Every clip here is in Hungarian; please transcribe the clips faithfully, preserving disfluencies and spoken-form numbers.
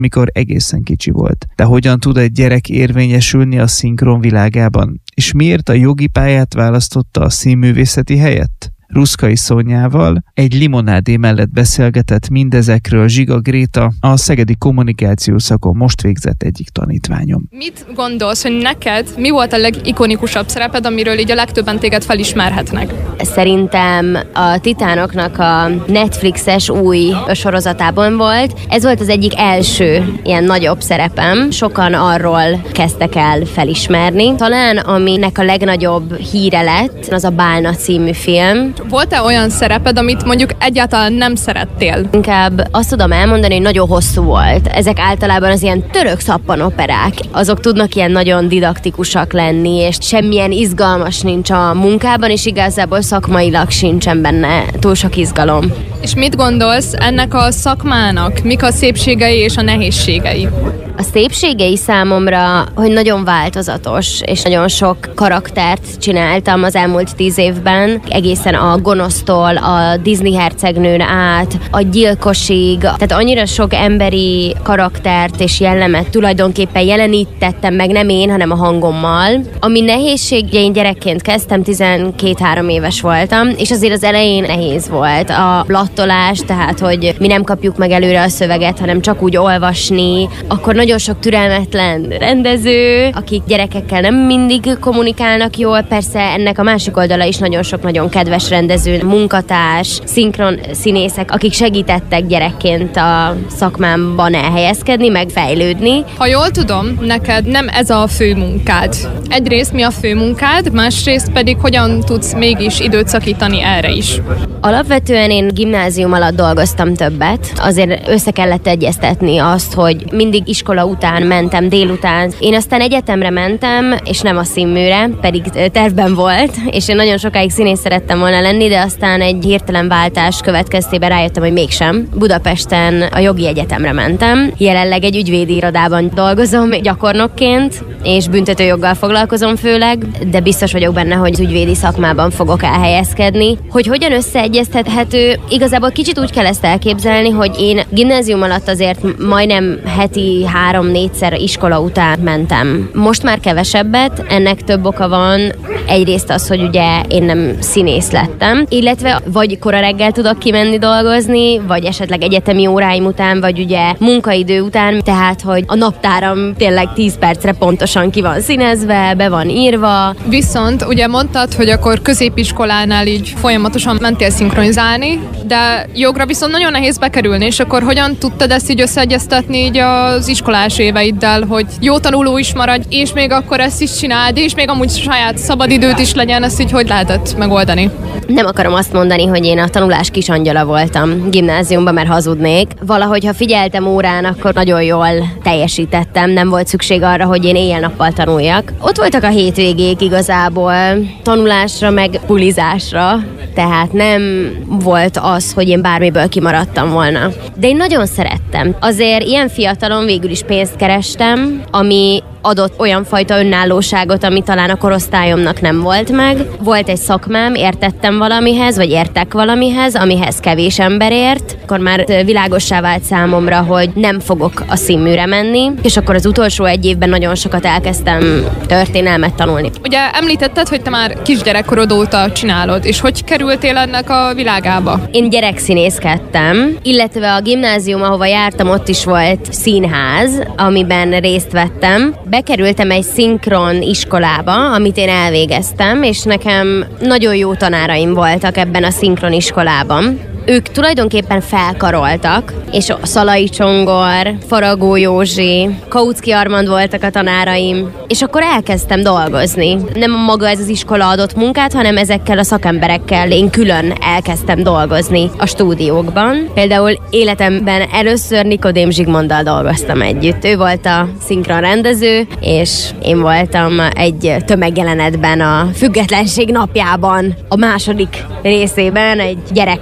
mikor egészen kicsi volt. De hogyan tud egy gyerek érvényesülni a szinkron világában? És miért a jogi pályát választotta a színművészeti helyett? Ruszkai Szonyával egy limonádé mellett beszélgetett mindezekről Zsiga Gréta, a Szegedi Kommunikációs Szakon most végzett egyik tanítványom. Mit gondolsz, hogy neked mi volt a legikonikusabb szereped, amiről így a legtöbben téged felismerhetnek? Szerintem a Titánoknak a Netflixes új sorozatában volt. Ez volt az egyik első ilyen nagyobb szerepem. Sokan arról kezdtek el felismerni. Talán aminek a legnagyobb híre lett, az a Bálna című film. Volt-e olyan szereped, amit mondjuk egyáltalán nem szerettél? Inkább azt tudom elmondani, hogy nagyon hosszú volt. Ezek általában az ilyen török szappanoperák. Azok tudnak ilyen nagyon didaktikusak lenni, és semmilyen izgalmas nincs a munkában, és igazából szakmailag sincsen benne túl sok izgalom. És mit gondolsz ennek a szakmának? Mik a szépségei és a nehézségei? A szépségei számomra, hogy nagyon változatos, és nagyon sok karaktert csináltam az elmúlt tíz évben, egészen a gonosztól, a Disney hercegnőn át, a gyilkosig, tehát annyira sok emberi karaktert és jellemet tulajdonképpen jelenítettem meg, nem én, hanem a hangommal. Ami nehézség, én gyerekként kezdtem, tizenkét-három éves voltam, és azért az elején nehéz volt a blattolás, tehát hogy mi nem kapjuk meg előre a szöveget, hanem csak úgy olvasni, akkor nagyon sok türelmetlen rendező, akik gyerekekkel nem mindig kommunikálnak jól, persze ennek a másik oldala is nagyon sok nagyon kedves rendező, munkatárs, szinkron színészek, akik segítettek gyerekként a szakmámban elhelyezkedni, meg fejlődni. Ha jól tudom, neked nem ez a fő munkád. Egyrészt mi a fő munkád, másrészt pedig hogyan tudsz mégis időt szakítani erre is? Alapvetően én gimnázium alatt dolgoztam többet, azért össze kellett egyeztetni azt, hogy mindig iskola után mentem, délután. Én aztán egyetemre mentem, és nem a színműre, pedig tervben volt, és én nagyon sokáig színész szerettem volna lenni, de aztán egy hirtelen váltás következtében rájöttem, hogy mégsem. Budapesten a jogi egyetemre mentem. Jelenleg egy ügyvédi irodában dolgozom gyakornokként, és büntetőjoggal foglalkozom főleg, de biztos vagyok benne, hogy az ügyvédi szakmában fogok elhelyezkedni. Hogy hogyan összeegyeztethető, igazából kicsit úgy kell ezt elképzelni, hogy én gimnázium alatt azért majdnem heti három-négyszer iskola után mentem. Most már kevesebbet, ennek több oka van. Egyrészt az, hogy ugye én nem színész lettem, illetve vagy kora reggel tudok kimenni dolgozni, vagy esetleg egyetemi óráim után, vagy ugye munkaidő után, tehát hogy a naptáram tényleg tíz percre pontosan ki van színezve, be van írva. Viszont ugye mondtad, hogy akkor középiskolánál így folyamatosan mentél szinkronizálni, de jogra viszont nagyon nehéz bekerülni, és akkor hogyan tudtad ezt így összeegyeztetni így az iskolás éveiddel, hogy jó tanuló is maradj, és még akkor ezt is csináld, és még amúgy saját szabadidőt is legyen, ezt így hogy lehetett megoldani? Nem akarom azt mondani, hogy én a tanulás kisangyala voltam gimnáziumban, mert hazudnék. Valahogy, ha figyeltem órán, akkor nagyon jól teljesítettem, nem volt szükség arra, hogy én éjjel-nappal tanuljak. Ott voltak a hétvégék igazából, tanulásra meg bulizásra, tehát nem volt az, hogy én bármiből kimaradtam volna. De én nagyon szerettem. Azért ilyen fiatalon végül is pénzt kerestem, ami adott olyan fajta önállóságot, ami talán a korosztályomnak nem volt meg. Volt egy szakmám, értettem valamihez, vagy értek valamihez, amihez kevés ember ért. Akkor már világossá vált számomra, hogy nem fogok a színműre menni, és akkor az utolsó egy évben nagyon sokat elkezdtem történelmet tanulni. Ugye említetted, hogy te már kisgyerekkorod óta csinálod, és hogy kerültél ennek a világába? Én gyerekszínészkedtem, illetve a gimnázium, ahova jártam, ott is volt színház, amiben részt vettem. Bekerültem egy szinkron iskolába, amit én elvégeztem, és nekem nagyon jó tanáraim voltak ebben a szinkron iskolában. Ők tulajdonképpen felkaroltak, és a Szalai Csongor, Faragó Józsi, Kautsky Armand voltak a tanáraim, és akkor elkezdtem dolgozni. Nem maga ez az iskola adott munkát, hanem ezekkel a szakemberekkel én külön elkezdtem dolgozni a stúdiókban. Például életemben először Nikodém Zsigmonddal dolgoztam együtt. Ő volt a szinkron rendező, és én voltam egy tömegjelenetben a Függetlenség napjában, a második részében egy gyerek, aki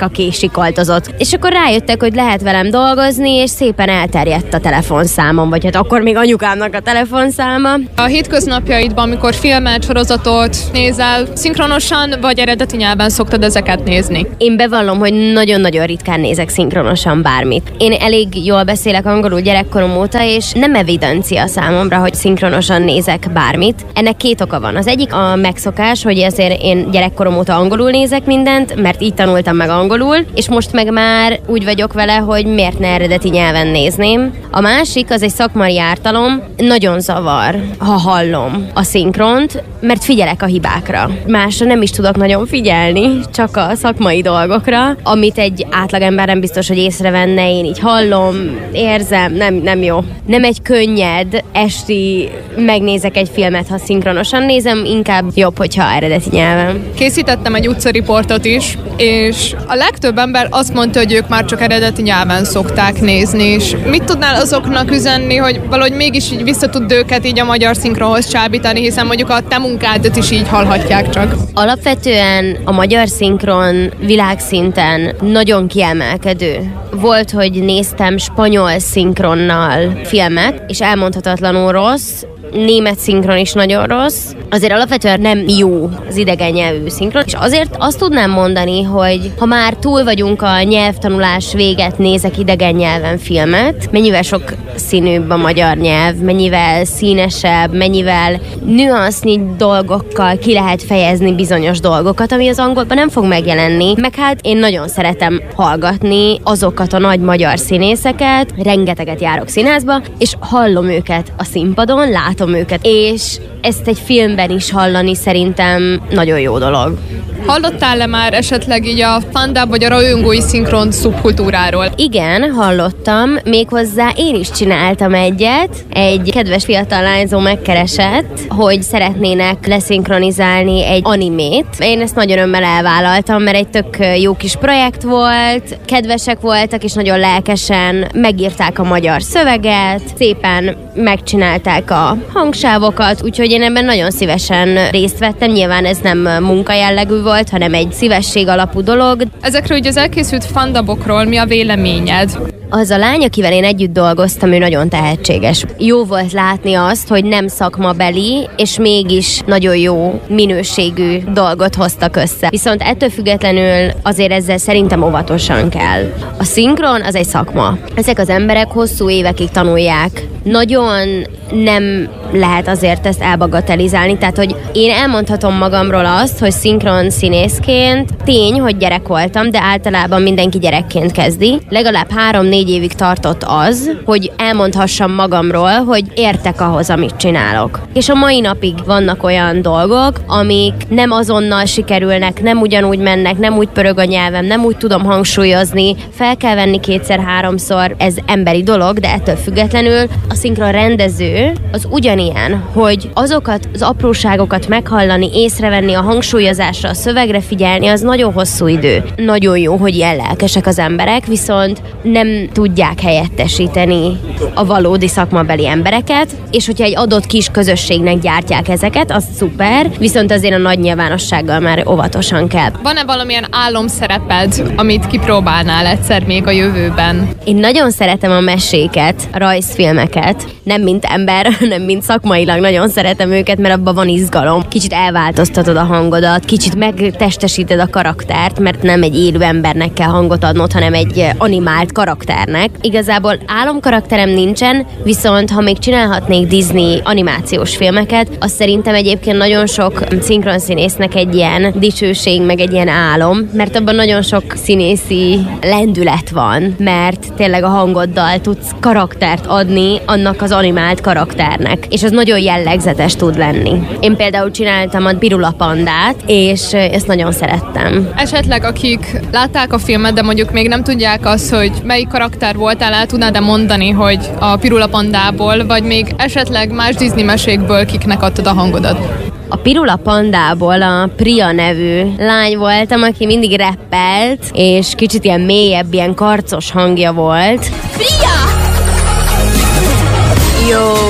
sikoltozott. És akkor rájöttek, hogy lehet velem dolgozni, és szépen elterjedt a telefonszámom, vagy hát akkor még anyukámnak a telefonszáma. A hétköznapjaidban, amikor filmet, sorozatot nézel, szinkronosan vagy eredeti nyelven szoktad ezeket nézni? Én bevallom, hogy nagyon-nagyon ritkán nézek szinkronosan bármit. Én elég jól beszélek angolul gyerekkorom óta, és nem evidencia számomra, hogy szinkronosan nézek bármit. Ennek két oka van. Az egyik a megszokás, hogy azért én gyerekkorom óta angolul nézek mindent, mert így tanultam meg angolul, és most meg már úgy vagyok vele, hogy miért ne eredeti nyelven nézném. A másik, az egy szakmai ártalom, nagyon zavar, ha hallom a szinkront, mert figyelek a hibákra. Másra nem is tudok nagyon figyelni, csak a szakmai dolgokra, amit egy átlagember nem biztos, hogy észrevenne, én így hallom, érzem, nem, nem jó. Nem egy könnyed esti megnézek egy filmet, ha szinkronosan nézem, inkább jobb, hogyha eredeti nyelven. Készítettem egy utcariportot is, és a legtöbb ember azt mondta, hogy ők már csak eredeti nyelven szokták nézni, és mit tudnál azoknak üzenni, hogy valahogy mégis így vissza tud őket így a magyar szinkronhoz csábítani, hiszen mondjuk a te munkádat is így hallhatják csak. Alapvetően a magyar szinkron világszinten nagyon kiemelkedő. Volt, hogy néztem spanyol szinkronnal filmet, és elmondhatatlanul rossz, német szinkron is nagyon rossz. Azért alapvetően nem jó az idegen nyelvű szinkron, és azért azt tudnám mondani, hogy ha már túl vagyunk a nyelvtanulás véget, nézek idegen nyelven filmet, mennyivel sok színűbb a magyar nyelv, mennyivel színesebb, mennyivel nüansznyi dolgokkal ki lehet fejezni bizonyos dolgokat, ami az angolban nem fog megjelenni. Meg hát én nagyon szeretem hallgatni azokat a nagy magyar színészeket, rengeteget járok színházba, és hallom őket a színpadon, látom őket, és ezt egy filmben is hallani szerintem nagyon jó dolog. Hallottál-e már esetleg így a fandub vagy a rajongói szinkron szubkultúráról? Igen, hallottam, méghozzá én is csináltam egyet. Egy kedves fiatal lányzó megkeresett, hogy szeretnének leszinkronizálni egy animét. Én ezt nagy örömmel elvállaltam, mert egy tök jó kis projekt volt, kedvesek voltak, és nagyon lelkesen megírták a magyar szöveget, szépen megcsinálták a hangsávokat, úgyhogy én ebben nagyon szívesen részt vettem. Nyilván ez nem munkajellegű volt, hanem egy szívesség alapú dolog. Ezekről ugye az elkészült fandubokról mi a véleményed? Az a lány, akivel én együtt dolgoztam, ő nagyon tehetséges. Jó volt látni azt, hogy nem szakmabeli, és mégis nagyon jó minőségű dolgot hoztak össze. Viszont ettől függetlenül azért ezzel szerintem óvatosan kell. A szinkron az egy szakma. Ezek az emberek hosszú évekig tanulják. Nagyon nem lehet azért ezt elbagatelizálni, tehát hogy én elmondhatom magamról azt, hogy szinkron színészként tény, hogy gyerek voltam, de általában mindenki gyerekként kezdi. Legalább három-négy évig tartott az, hogy elmondhassam magamról, hogy értek ahhoz, amit csinálok. És a mai napig vannak olyan dolgok, amik nem azonnal sikerülnek, nem ugyanúgy mennek, nem úgy pörög a nyelvem, nem úgy tudom hangsúlyozni, fel kell venni kétszer-háromszor, ez emberi dolog, de ettől függetlenül a szinkron rendező az ugyanilyen, hogy azokat az apróságokat meghallani, észrevenni, a hangsúlyozásra, a szövegre figyelni, az nagyon hosszú idő. Nagyon jó, hogy ilyen lelkesek az emberek, viszont nem tudják helyettesíteni a valódi szakmabeli embereket, és hogyha egy adott kis közösségnek gyártják ezeket, az szuper, viszont azért a nagy nyilvánossággal már óvatosan kell. Van-e valamilyen álomszereped, amit kipróbálnál egyszer még a jövőben? Én nagyon szeretem a meséket, a rajzfilmeket, nem mint ember, nem mint szakmailag nagyon szeretem őket, mert abban van izgalom. Kicsit elváltoztatod a hangodat, kicsit megtestesíted a karaktert, mert nem egy élő embernek kell hangot adnod, hanem egy animált karakternek. Igazából álomkarakterem nincsen, viszont ha még csinálhatnék Disney animációs filmeket, az szerintem egyébként nagyon sok szinkronszínésznek egy ilyen dicsőség, meg egy ilyen álom, mert abban nagyon sok színészi lendület van, mert tényleg a hangoddal tudsz karaktert adni annak az animált karakternek, és az nagyon jellegzetes tud lenni. Én például csináltam a Pirula Pandát, és ezt nagyon szerettem. Esetleg akik látták a filmet, de mondjuk még nem tudják azt, hogy melyik karakter voltál, el tudnád-e mondani, hogy a Pirula Pandából, vagy még esetleg más Disney mesékből kiknek adtad a hangodat? A Pirula Pandából a Priya nevű lány voltam, aki mindig rappelt, és kicsit ilyen mélyebb, ilyen karcos hangja volt. Priya! Jó!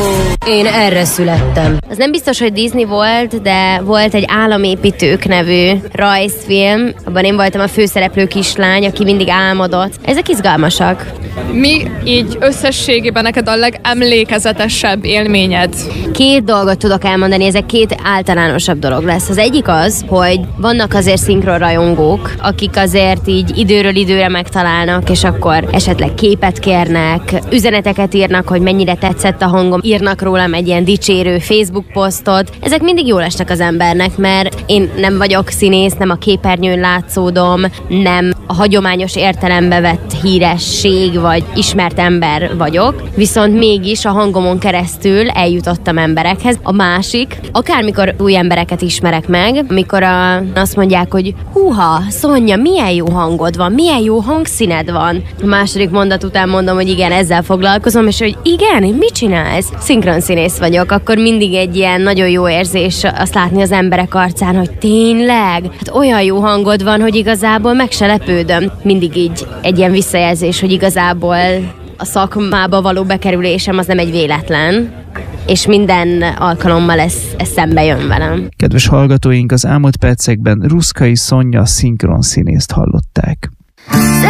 Én erre születtem. Az nem biztos, hogy Disney volt, de volt egy Államépítők nevű rajzfilm. Abban én voltam a főszereplő kislány, aki mindig álmodott. Ezek izgalmasak. Mi így összességében neked a legemlékezetesebb élményed? Két dolgot tudok elmondani, ezek két általánosabb dolog lesz. Az egyik az, hogy vannak azért szinkronrajongók, akik azért így időről időre megtalálnak, és akkor esetleg képet kérnek, üzeneteket írnak, hogy mennyire tetszett a hangom, írnak rólam egy ilyen dicsérő Facebook posztot. Ezek mindig jól esnek az embernek, mert én nem vagyok színész, nem a képernyőn látszódom, nem a hagyományos értelembe vett híresség vagy ismert ember vagyok, viszont mégis a hangomon keresztül eljutottam emberekhez. A másik, akármikor új embereket ismerek meg, amikor a, azt mondják, hogy húha, Szonya, milyen jó hangod van, milyen jó hangszíned van. A második mondat után mondom, hogy igen, ezzel foglalkozom, és hogy igen, mit csinálsz? Szinkronszínész vagyok, akkor mindig egy ilyen nagyon jó érzés azt látni az emberek arcán, hogy tényleg, hát olyan jó hangod van, hogy igazából meg se lepődöm. Mindig így egy ilyen visszajelzés, hogy igazából a szakmába való bekerülésem az nem egy véletlen, és minden alkalommal ez, ez szembe jön velem. Kedves hallgatóink, az elmúlt percekben Ruszkai Szonya szinkronszínészt hallották.